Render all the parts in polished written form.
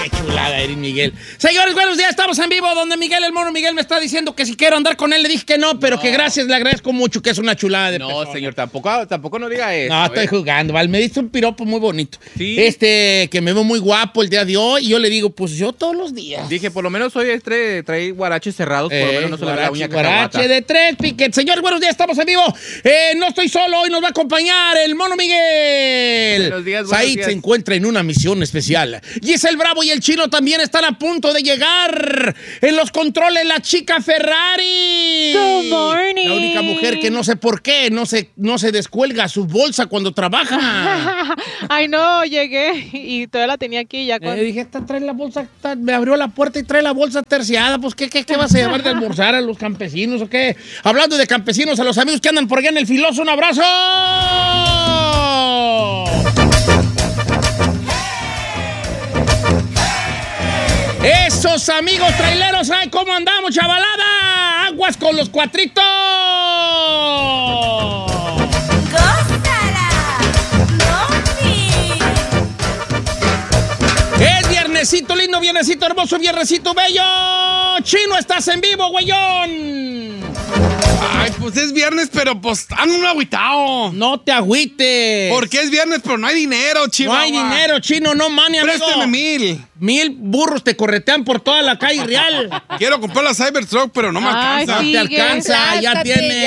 Qué chulada eres, Miguel. Señores, buenos días. Estamos en vivo donde Miguel, el mono Miguel, me está diciendo que si quiero andar con él. Le dije que no, pero que gracias, le agradezco mucho, que es una chulada de persona. No, señor, tampoco no diga eso. No, estoy jugando, ¿vale? Me diste un piropo muy bonito. Sí. Que me veo muy guapo el día de hoy. Y yo le digo, pues yo todos los días. Dije, por lo menos hoy trae guaraches cerrados, por lo menos no se le ve la uña cacahuata. Guarache de 3 piquetes. Señores, buenos días, estamos en vivo. No estoy solo, hoy nos va a acompañar el mono Miguel. Buenos días, Said se encuentra en una misión especial. Giselle Bravo y el Chino también están a punto de llegar. En los controles, la chica Ferrari. Good morning. La única mujer que no sé por qué no se descuelga su bolsa cuando trabaja. Ay, no, llegué y todavía la tenía aquí ya. Dije, trae la bolsa, me abrió la puerta y trae la bolsa terciada. Pues, ¿qué vas a llevar de almorzar a los campesinos o qué? Hablando de campesinos, a los amigos que andan por allá en el Filoso, un abrazo. Esos amigos traileros, ay, ¿cómo andamos, chavalada? Aguas con los cuatritos. Es viernesito lindo, viernesito hermoso, viernesito bello. Chino, estás en vivo, güeyón. Ay, pues es viernes, pero pues ando un agüitao. No te agüites. Porque es viernes, pero no hay dinero, Chihuahua. No hay dinero, Chino, no money, amigo. Présteme 1,000. 1,000 burros te corretean por toda la calle real. Quiero comprar la Cybertruck, pero no me alcanza. No te alcanza, ya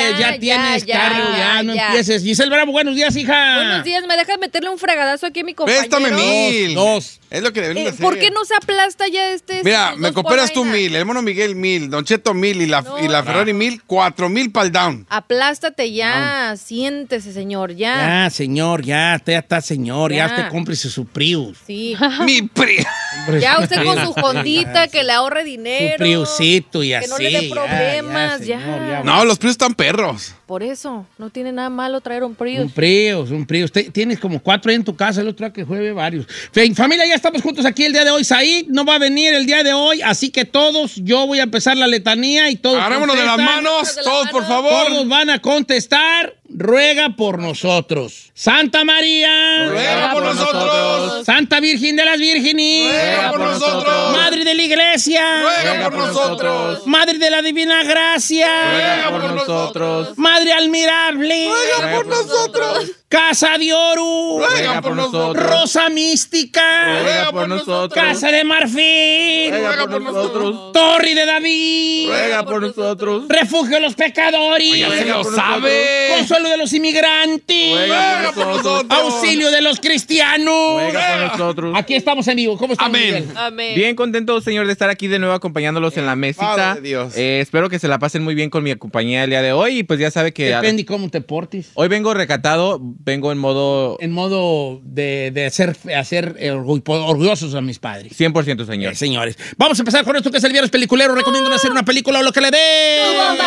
tienes carro, no empieces. Giselle Bravo, buenos días, hija. Buenos días, ¿me dejas meterle un fregadazo aquí a mi compañero? Préstame 1,000. Dos. Es lo que deben de hacer. ¿Por qué no se aplasta ya Mira, me cooperas tú 1,000, el mono Miguel 1,000, Don Cheto 1,000 y la Ferrari 1,000, 4,000 para el down. Aplástate ya, siéntese, señor, ya. Ya, señor, ya está, señor, ya usted cómprese su Prius. Sí. Mi Prius. Ya usted con su Hondita, que le ahorre dinero. Su Priusito y así. Que no le dé problemas, ya. No, los Prius están perros. Por eso, no tiene nada malo traer un Prius. Un Prius. Tienes como 4 ahí en tu casa, el otro día que juegue varios. Familia, ya estamos juntos aquí el día de hoy. Said no va a venir el día de hoy, así que todos, yo voy a empezar la letanía y todos agarrémonos de las manos, todos, por favor. Todos van a contestar. Ruega por nosotros. Santa María. Ruega por nosotros. Santa Virgen de las Vírgenes. Ruega por nosotros. Madre de la Iglesia. Ruega por nosotros. Madre de la Divina Gracia. Ruega por nosotros. Madre admirable. Ruega por nosotros. Casa de Oro. Ruega por nosotros. Rosa Mística. Ruega por nosotros. Casa de Marfil. Ruega por nosotros. Torre de David. Ruega por nosotros. Refugio de los pecadores. Ya se lo sabe. Consuelo de los inmigrantes. Ruega por nosotros. Auxilio de los cristianos. Ruega por nosotros. Aquí estamos en vivo. ¿Cómo estamos, Amén. Miguel? Amén. Bien contento, señor, de estar aquí de nuevo acompañándolos en la mesita. Padre de Dios. Espero que se la pasen muy bien con mi compañía el día de hoy. Y pues ya sabe que Depende cómo te portes. hoy vengo recatado, vengo en modo En modo de hacer orgullosos a mis padres. 100%, señor. Señores, vamos a empezar con esto que es el viernes peliculero. Recomiendo hacer una película o lo que le dé.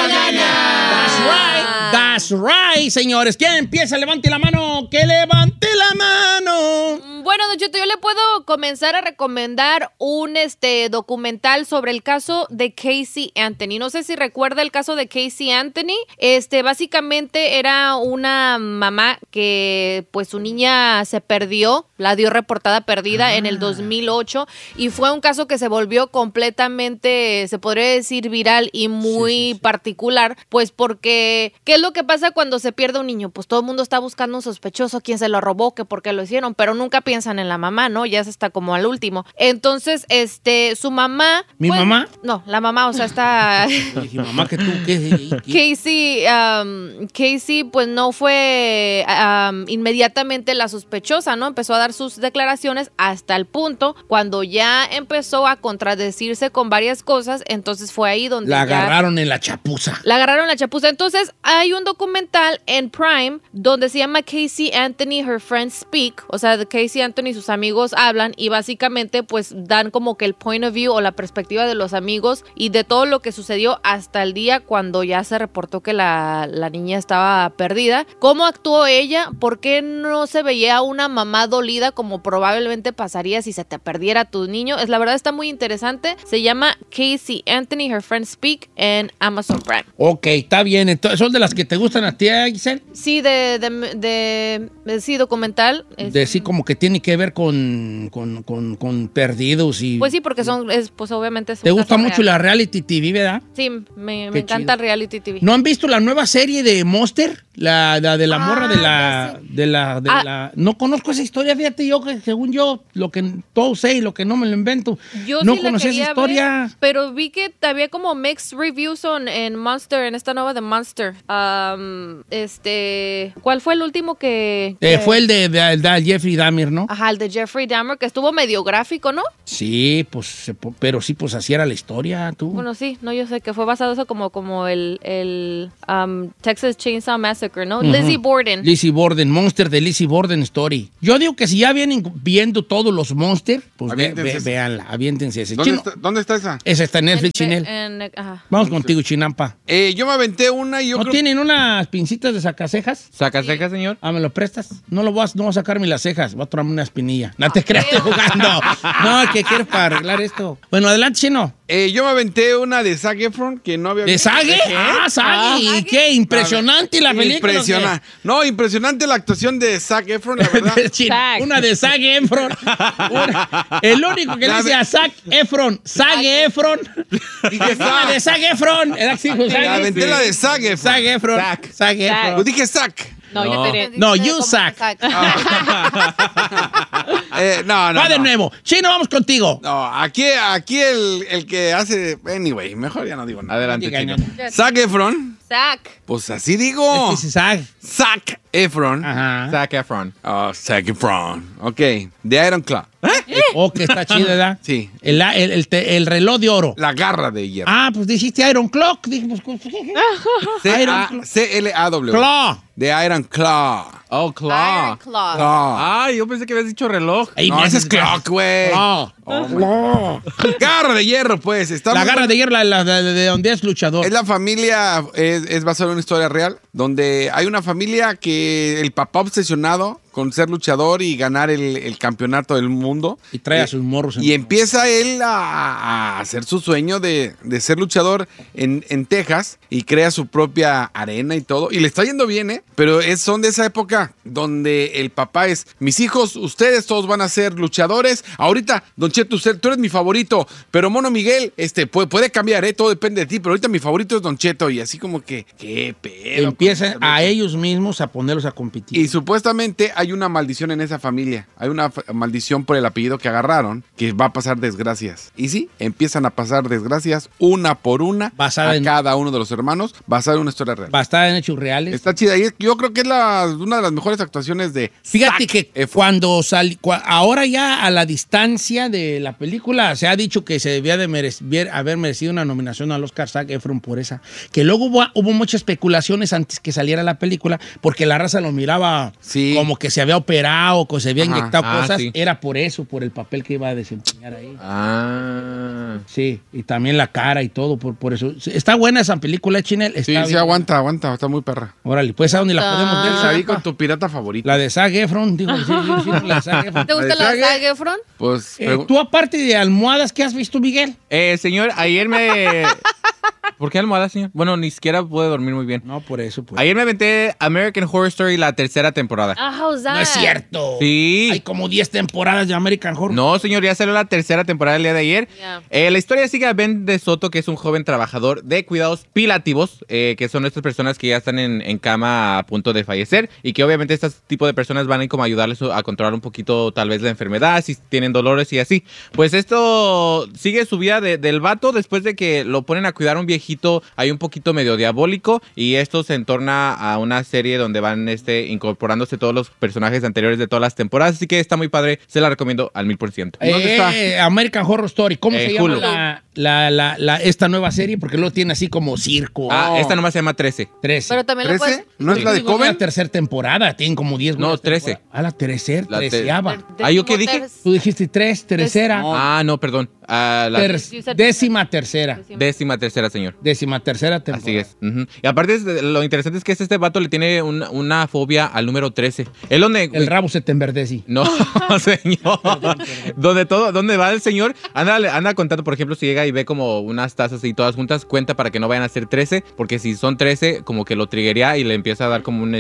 That's right, señores. ¿Quién empieza? Levante la mano. Que levante la mano. Bueno, Don Cheto, yo le puedo comenzar a recomendar un documental sobre el caso de Casey Anthony. No sé si recuerda el caso de Casey Anthony. Básicamente era una mamá que pues su niña se perdió, la dio reportada perdida en el 2008 y fue un caso que se volvió completamente, se podría decir, viral y muy particular, pues porque ¿qué es lo que pasa cuando se pierde un niño? Pues todo el mundo está buscando un sospechoso, quién se lo robó, que por qué lo hicieron, pero nunca piensan en la mamá, ¿no? Ya es hasta como al último. Entonces, su mamá... ¿Mi mamá? No, la mamá, o sea, está... Dije, mamá, que tú, ¿qué? Casey, pues no fue inmediatamente la sospechosa, ¿no? Empezó a dar sus declaraciones hasta el punto cuando ya empezó a contradecirse con varias cosas, entonces fue ahí donde la agarraron en la chapuza. La agarraron en la chapuza. Entonces, hay un documental en Prime donde se llama Casey Anthony, Her Friends Speak, o sea, de Casey Anthony y sus amigos hablan y básicamente pues dan como que el point of view o la perspectiva de los amigos y de todo lo que sucedió hasta el día cuando ya se reportó que la niña estaba perdida. ¿Cómo actuó ella? ¿Por qué no se veía una mamá dolida como probablemente pasaría si se te perdiera tu niño? La verdad está muy interesante. Se llama Casey Anthony, Her Friends Speak en Amazon Prime. Ok, está bien. Entonces, ¿son de las que te gustan a ti, Giselle? Sí, de Sí, documental. Sí, como que tiene que ver con perdidos y... Pues sí, porque pues obviamente es un ¿Te gusta caso mucho real. la reality TV, verdad? Sí, me Qué encanta chido. el reality TV. ¿No han visto la nueva serie de Monster? La de la morra ya sé. No conozco esa historia, fíjate, yo que según yo, lo que todo sé y lo que no me lo invento. Yo no sí la conocí esa quería historia. ver, pero vi que había como mixed reviews en Monster, en esta nueva de Monster. ¿Cuál fue el último que Fue el de Jeffrey Dahmer, ¿no? Ajá, el de Jeffrey Dahmer, que estuvo medio gráfico, ¿no? Sí, pues, pero sí, pues así era la historia, tú. Bueno, sí, no, yo sé que fue basado eso como el Texas Chainsaw Massacre, ¿no? Lizzie Borden. Lizzie Borden, Monster de Lizzie Borden Story. Yo digo que si ya vienen viendo todos los Monster, pues véanla, aviéntense ese. ¿Dónde está esa? Esa está en Netflix, Chinel. Ajá. Vamos contigo, Chinampa. Yo me aventé una y yo ¿No creo... tienen unas pincitas de sacacejas? ¿Sacaseca, señor? ¿Me lo prestas? No voy a sacarme las cejas, voy a tomarme una espinilla. No te creas, estoy jugando. No, ¿qué quieres para arreglar esto? Bueno, adelante, Chino. Yo me aventé una de Zac Efron que no había ¿De visto. Sague? Sague. ¿Y qué? Impresionante la película. Impresionante. No, impresionante la actuación de Zac Efron, la verdad. Zac. Una de Zac Efron. El único que le dice a Zac Efron, Zac Efron. Dije Una de Zac Efron. Era así, Zac Me aventé la de Zac Efron. Zac Efron. Zac Efron. Pues dije Zac. No, yo tenía. No, you Zac. No. Va de nuevo. Chino, vamos contigo. No, aquí el que hace... Anyway, mejor ya no digo nada. Adelante, Diga, Chino. no. Zac Efron. Zac. Pues así digo. Es que Zac. Zac Efron. Ajá. Zac Efron. Zac Efron. Ok. The Iron Claw. Oh, que está chido, ¿verdad? Sí. El reloj de oro. La garra de hierro. Ah, pues dijiste Iron Clock. Dije, pues, C-L-A-W. Claw. The Iron Claw. Oh, Claw. Iron Claw. Claw. Ay, yo pensé que habías dicho reloj. Ey, No, ese es Clock, güey. Claw. Garra de hierro, pues. Está La muy garra buena. de hierro, de donde es luchador. Es la familia, es basada en una historia real, donde hay una familia que el papá obsesionado con ser luchador y ganar el campeonato del mundo. Y trae a sus morros. Y empieza él a hacer su sueño de ser luchador en Texas y crea su propia arena y todo. Y le está yendo bien, ¿eh? Pero son de esa época donde el papá es, mis hijos, ustedes todos van a ser luchadores. Ahorita, Don Cheto, tú eres mi favorito, pero Mono Miguel, puede cambiar, ¿eh? Todo depende de ti, pero ahorita mi favorito es Don Cheto. Y así como que, qué pedo. Empiezan a ellos mismos a ponerlos a competir. Y supuestamente hay una maldición en esa familia. Hay una maldición por el apellido que agarraron, que va a pasar desgracias. Y sí, empiezan a pasar desgracias una por una Basada en- cada uno de los hermanos, basada en una historia real. Bastada en hechos reales. Está chida. Y yo creo que es una de las mejores actuaciones de Fíjate Zac que Efron. ahora ya a la distancia de la película se ha dicho que se debía de haber merecido una nominación al Oscar Zac Efron por esa. Que luego hubo muchas especulaciones antes que saliera la película porque la raza lo miraba Sí. como que se había operado, que se había Ajá. inyectado cosas. Sí. Era por eso, por el papel que iba a desempeñar ahí. Ah. Sí, y también la cara y todo, por eso. Está buena esa película, Chinel. Sí, Está sí, bien. aguanta, está muy perra. Órale, pues a dónde la podemos ver. Ahí con tu pirata favorito. La de Zac Efron, digo, sí, la de Zac Efron. ¿Te gusta la de Zac Zac Efron? Pues, Tú aparte de almohadas, ¿qué has visto, Miguel? Señor, ayer me... ¿Por qué almohada, señor? Bueno, ni siquiera pude dormir muy bien. No, por eso, pues. Ayer me aventé American Horror Story la tercera temporada. Ah, how's that? No es cierto. Sí. Hay como 10 temporadas de American Horror. No, señor, ya salió la tercera temporada el día de ayer. Yeah. La historia sigue a Ben de Soto, que es un joven trabajador de cuidados paliativos, que son estas personas que ya están en cama a punto de fallecer y que obviamente este tipo de personas van a ir como a ayudarles a controlar un poquito tal vez la enfermedad, si tienen dolores y así. Pues esto sigue su vida del vato después de que lo ponen a cuidar a un viejito, hay un poquito medio diabólico y esto se entorna a una serie donde van incorporándose todos los personajes anteriores de todas las temporadas, así que está muy padre, se la recomiendo al 1000%. ¿Dónde está? American Horror Story. ¿Cómo se Hulu. llama esta nueva serie? Porque luego tiene así como circo. Esta nomás se llama 13. 13. Pero también lo puedes... ¿13? ¿No es la de Digo, la Coven? tercera temporada. Tienen como 10. No, 13. La tercera, La te- treceava. Ah, ¿yo qué dije? Tú dijiste tercera. Ah, no, perdón. La Décima tercera. décima tercera, señor. Décima tercera temporada. Así es. Ujú. Y aparte, lo interesante es que este vato le tiene una fobia al número 13. Él donde... El rabo se te enverdece. No, señor. Donde va el señor, anda contando, por ejemplo, si llega y ve como unas tazas y todas juntas, cuenta para que no vayan a ser 13, porque si son 13, como que lo triggería y le empieza a dar como un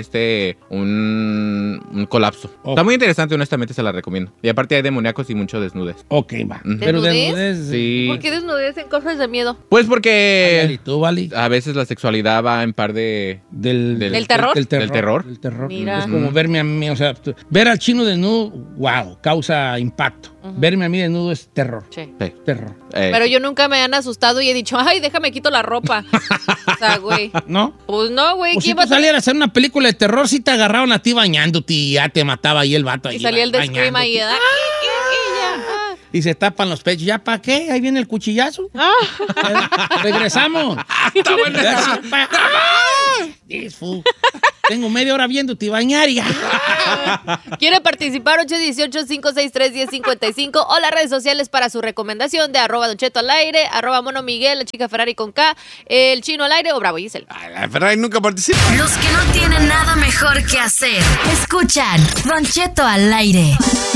colapso. Ok. Está muy interesante, honestamente se la recomiendo. Y aparte hay demoníacos y mucho desnudes. Ok, va. Ujú. Pero ¿Desnudez? desnudez. Sí. ¿Por qué desnudez en cosas de miedo? Pues ¿Y porque tú, Vali? a veces la sexualidad va en par de... ¿Del terror? Del terror. ¿Del terror? Del terror. Mira. Es como verme a mí, o sea, ver al chino desnudo, wow, causa impacto. Verme a mí desnudo es terror. Sí. Sí. Terror. Pero yo nunca me han asustado y he dicho, ay, déjame quito la ropa. O sea, güey. ¿No? Pues no, güey. O si ¿quién tú va a salieras a hacer una película de terror, si te agarraban a ti bañándote y ya te mataba ahí el vato. Y ahí salía el de bañándote. Scream ahí. ¿Verdad? Y ya. Y se tapan los pechos. ¿Ya para qué? Ahí viene el cuchillazo. Regresamos. Está bueno. Disfu. Tengo media hora viéndote bañar y ya. ¿Quiere participar? 818-563-1055 o las redes sociales para su recomendación de @Don Cheto al aire, @Mono Miguel, la chica Ferrari con K, el chino al aire o Bravo Giselle. Ay, la Ferrari nunca participa. Los que no tienen nada mejor que hacer. Escuchan Don Cheto al aire.